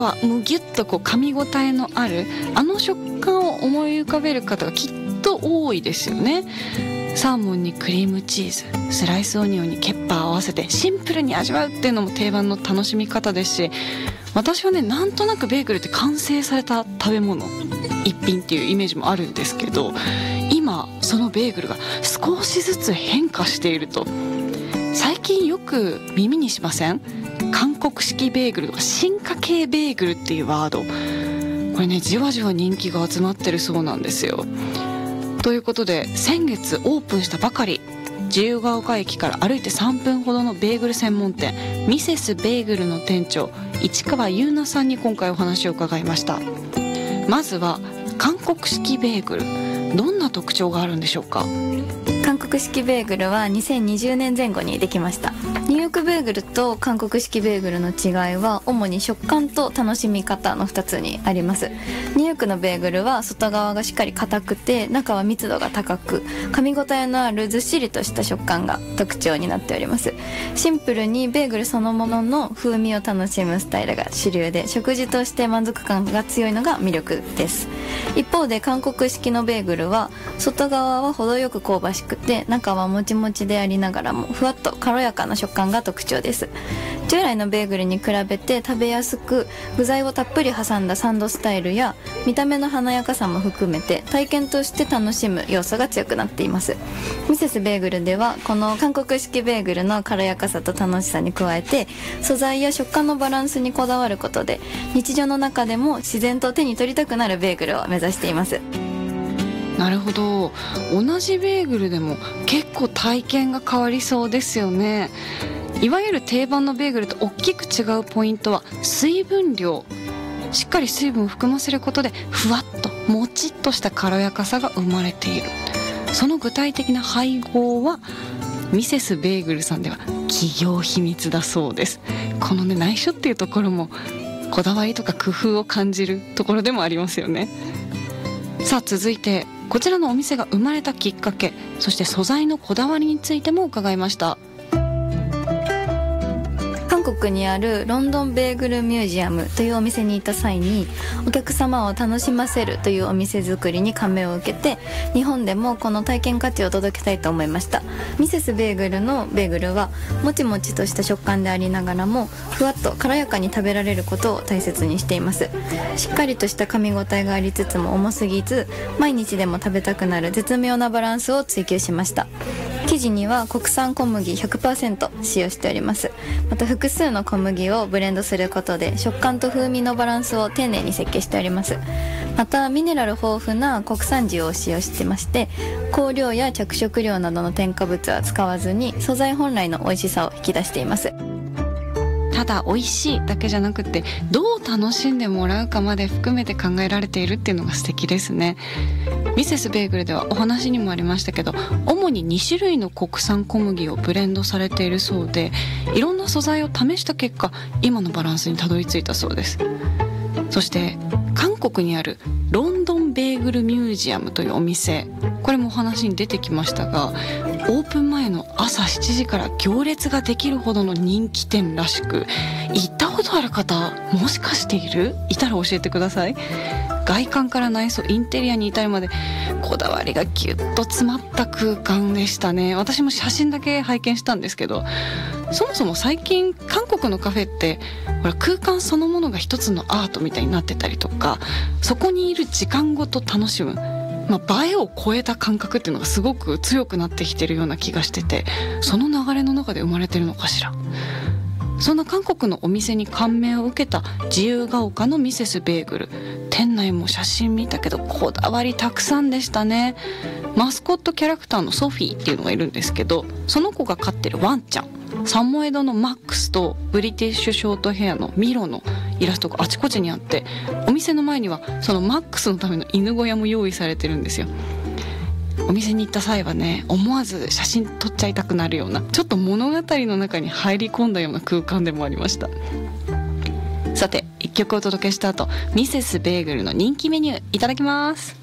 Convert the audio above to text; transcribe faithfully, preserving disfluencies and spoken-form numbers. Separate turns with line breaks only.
はむぎゅっとこう噛み応えのあるあの食感を思い浮かべる方がきっと多いですよね。サーモンにクリームチーズ、スライスオニオンにケッパーを合わせてシンプルに味わうっていうのも定番の楽しみ方ですし、私はねなんとなくベーグルって完成された食べ物一品っていうイメージもあるんですけど、今そのベーグルが少しずつ変化していると最近よく耳にしません？韓国式ベーグルとか進化系ベーグルっていうワード、これねじわじわ人気が集まってるそうなんですよ。ということで先月オープンしたばかり、自由が丘駅から歩いてさんぷんほどのベーグル専門店ミセスベーグルの店長市川優奈さんに今回お話を伺いました。まずは韓国式ベーグル、どんな特徴があるんでしょうか？
韓国式ベーグルはにせんにじゅうねんぜん後にできました。ニューヨークベーグルと韓国式ベーグルの違いは主に食感と楽しみ方のふたつにあります。ニューヨークのベーグルは外側がしっかり硬くて中は密度が高く噛み応えのあるずっしりとした食感が特徴になっております。シンプルにベーグルそのものの風味を楽しむスタイルが主流で、食事として満足感が強いのが魅力です。一方で韓国式のベーグルは外側は程よく香ばしくて中はもちもちでありながらもふわっと軽やかな食感が特徴です。従来のベーグルに比べて食べやすく具材をたっぷり挟んだサンドスタイルや見た目の華やかさも含めて体験として楽しむ要素が強くなっています。ミセスベーグルではこの韓国式ベーグルの軽やかさと楽しさに加えて素材や食感のバランスにこだわることで日常の中でも自然と手に取りたくなるベーグルを目指しています。
なるほど、同じベーグルでも結構体験が変わりそうですよね。いわゆる定番のベーグルと大きく違うポイントは水分量。しっかり水分を含ませることでふわっともちっとした軽やかさが生まれている。その具体的な配合はミセスベーグルさんでは企業秘密だそうです。このね内緒っていうところもこだわりとか工夫を感じるところでもありますよね。さあ続いてこちらのお店が生まれたきっかけ、そして素材のこだわりについても伺いました。
韓国にあるロンドンベーグルミュージアムというお店に行った際にお客様を楽しませるというお店作りに感銘を受けて日本でもこの体験価値を届けたいと思いました。ミセスベーグルのベーグルはもちもちとした食感でありながらもふわっと軽やかに食べられることを大切にしています。しっかりとした噛み応えがありつつも重すぎず毎日でも食べたくなる絶妙なバランスを追求しました。生地には国産小麦 ひゃくパーセント 使用しております。また複数の小麦をブレンドすることで食感と風味のバランスを丁寧に設計しております。またミネラル豊富な国産塩を使用してまして香料や着色料などの添加物は使わずに素材本来の美味しさを引き出しています。
ただ美味しいだけじゃなくてどう楽しんでもらうかまで含めて考えられているっていうのが素敵ですね。ミセスベーグルではお話にもありましたけど主にに種類の国産小麦をブレンドされているそうでいろんな素材を試した結果今のバランスにたどり着いたそうです。そして韓国にあるロンドンベーグルミュージアムというお店、これもお話に出てきましたがオープン前の朝しちじから行列ができるほどの人気店らしく、行ったことある方もしかしている？いたら教えてください。外観から内装インテリアに至るまでこだわりがギュッと詰まった空間でしたね。私も写真だけ拝見したんですけど、そもそも最近韓国のカフェってほら空間そのものが一つのアートみたいになってたりとかそこにいる時間ごと楽しむ、まあ、映えを超えた感覚っていうのがすごく強くなってきてるような気がしてて、その流れの中で生まれてるのかしら。そんな韓国のお店に感銘を受けた自由が丘のミセスベーグル、店内も写真見たけどこだわりたくさんでしたね。マスコットキャラクターのソフィーっていうのがいるんですけどその子が飼ってるワンちゃんサモエドのマックスとブリティッシュショートヘアのミロのイラストがあちこちにあってお店の前にはそのマックスのための犬小屋も用意されてるんですよ。お店に行った際はね思わず写真撮っちゃいたくなるようなちょっと物語の中に入り込んだような空間でもありました。さていっきょくお届けした後ミセスベーグルの人気メニューいただきます。